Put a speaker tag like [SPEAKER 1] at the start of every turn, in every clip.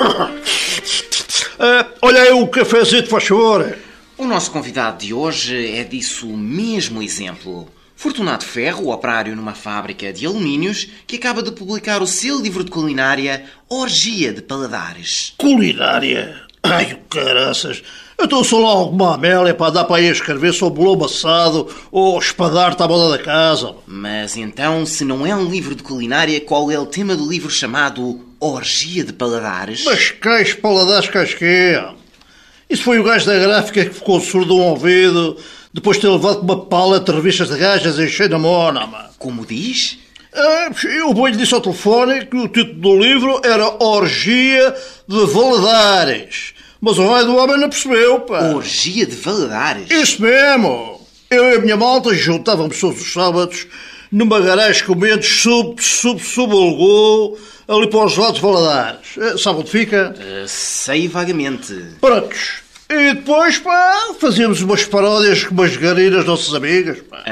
[SPEAKER 1] Olha aí o cafezinho, faz favor.
[SPEAKER 2] O nosso convidado de hoje é disso mesmo exemplo. Fortunato Ferro, operário numa fábrica de alumínios, que acaba de publicar o seu livro de culinária, Orgia de Paladares.
[SPEAKER 1] Culinária? Ai, caraças. Então sou lá alguma Amélia para dar para aí escrever sobre lobo assado ou espadar-te à moda da casa.
[SPEAKER 2] Mas então, se não é um livro de culinária, qual é o tema do livro chamado Orgia de Paladares?
[SPEAKER 1] Mas cais paladares casqueia. Isso foi o gajo da gráfica que ficou surdo de um ouvido depois de ter levado com uma paleta de revistas de gajas e cheio na mona, mano.
[SPEAKER 2] Como diz?
[SPEAKER 1] Eu bem lhe disse ao telefone que o título do livro era Orgia de Valadares. Mas o raio do homem não percebeu, pá.
[SPEAKER 2] Orgia de Valadares?
[SPEAKER 1] Isso mesmo. Eu e a minha malta juntávamos todos os sábados numa garagem comendo sub-alugou ali para os lados de Valadares. Sabe onde fica?
[SPEAKER 2] Sei vagamente.
[SPEAKER 1] Prontos. E depois, pá, fazíamos umas paródias com umas garinas nossas amigas, pá.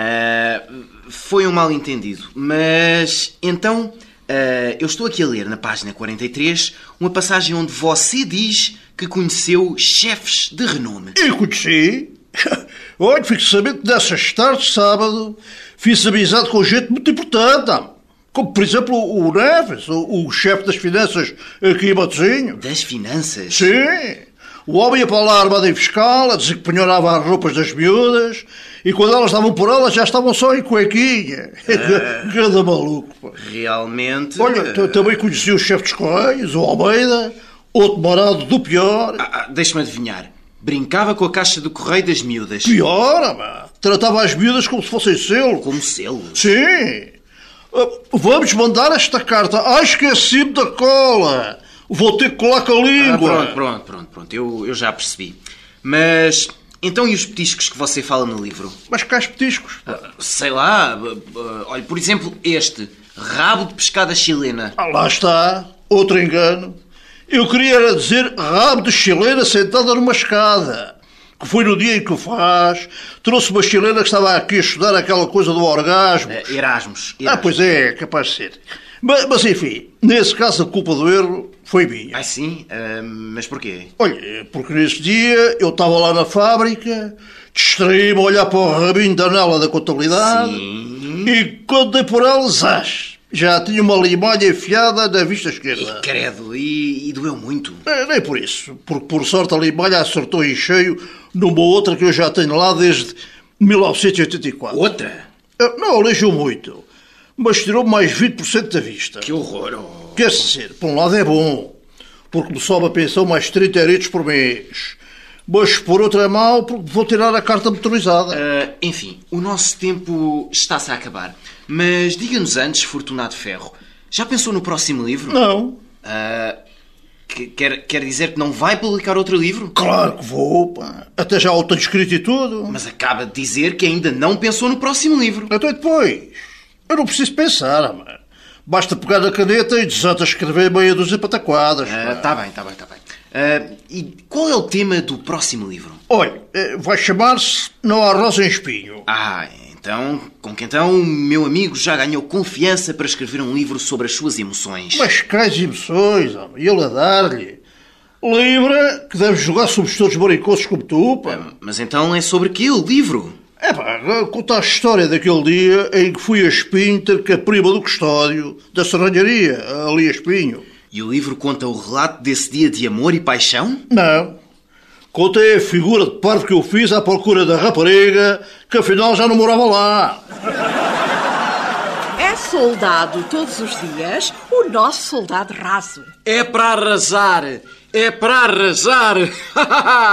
[SPEAKER 2] Foi um mal-entendido. Mas, então, eu estou aqui a ler na página 43 uma passagem onde você diz que conheceu chefes de renome.
[SPEAKER 1] Eu conheci. Olha, fico sabendo que nessas tardes de sábado fiz amizade com gente muito importante. Como, por exemplo, o Neves, o chefe das finanças aqui em Matosinho.
[SPEAKER 2] Das finanças?
[SPEAKER 1] Sim. O homem ia para lá armado em fiscal, a dizer que penhorava as roupas das miúdas e quando elas davam por elas já estavam só em cuequinha. Cada maluco. Pá.
[SPEAKER 2] Realmente...
[SPEAKER 1] Olha, também conheci o chefe dos Correios, o Almeida, outro marado do pior.
[SPEAKER 2] Deixa-me adivinhar. Brincava com a caixa do correio das miúdas.
[SPEAKER 1] Pior, mano. Tratava as miúdas como se fossem selos.
[SPEAKER 2] Como selos?
[SPEAKER 1] Sim. Vamos mandar esta carta. Esqueci-me da cola. Vou ter que colar com a língua.
[SPEAKER 2] Pronto. Eu já percebi. Mas, então e os petiscos que você fala no livro?
[SPEAKER 1] Mas cá os petiscos?
[SPEAKER 2] Sei lá. Olha, por exemplo, este. Rabo de pescada chilena.
[SPEAKER 1] Lá está. Outro engano. Eu queria era dizer rabo de chilena sentada numa escada. Que foi no dia em que o faz. Trouxe uma chilena que estava aqui a estudar aquela coisa do orgasmo.
[SPEAKER 2] Erasmus.
[SPEAKER 1] Pois é, capaz de ser. Mas enfim, nesse caso a culpa do erro foi minha.
[SPEAKER 2] Sim? Mas porquê?
[SPEAKER 1] Olha, porque nesse dia eu estava lá na fábrica, distraí-me a olhar para o rabinho da anela da contabilidade.
[SPEAKER 2] Sim.
[SPEAKER 1] E quando dei por ela, já tinha uma limalha enfiada na vista esquerda.
[SPEAKER 2] Credo, e doeu muito?
[SPEAKER 1] Nem por isso, porque por sorte a limalha acertou em cheio numa outra que eu já tenho lá desde 1984.
[SPEAKER 2] Outra?
[SPEAKER 1] Não aleijou muito, mas tirou mais 20% da vista.
[SPEAKER 2] Que horror!
[SPEAKER 1] Quer dizer, por um lado é bom, porque me sobe a pensão mais 30 euritos por mês. Mas por outro é mau, porque vou tirar a carta motorizada.
[SPEAKER 2] Enfim, o nosso tempo está-se a acabar. Mas diga-nos antes, Fortunato Ferro, já pensou no próximo livro?
[SPEAKER 1] Não.
[SPEAKER 2] Quer dizer que não vai publicar outro livro?
[SPEAKER 1] Claro que vou, pá. Até já o tenho escrito e tudo.
[SPEAKER 2] Mas acaba de dizer que ainda não pensou no próximo livro.
[SPEAKER 1] Até depois. Eu não preciso pensar, mano. Basta pegar a caneta e desata escrever meia dúzia de pataquadas.
[SPEAKER 2] Tá bem. E qual é o tema do próximo livro?
[SPEAKER 1] Olha, vai chamar-se Não há rosa em espinho.
[SPEAKER 2] Então, com que então o meu amigo já ganhou confiança para escrever um livro sobre as suas emoções.
[SPEAKER 1] Mas quais emoções, homem? E ele a dar-lhe. Lembra que deves jogar sobre os teus maricosos como tu, pá.
[SPEAKER 2] Mas então é sobre que o livro?
[SPEAKER 1] Conta a história daquele dia em que fui a Espinho ter com a prima do custódio da serralharia, ali a Espinho.
[SPEAKER 2] E o livro conta o relato desse dia de amor e paixão?
[SPEAKER 1] Não. Contei a figura de parvo que eu fiz à procura da rapariga, que afinal já não morava lá.
[SPEAKER 3] É soldado todos os dias, o nosso soldado raso.
[SPEAKER 4] É para arrasar!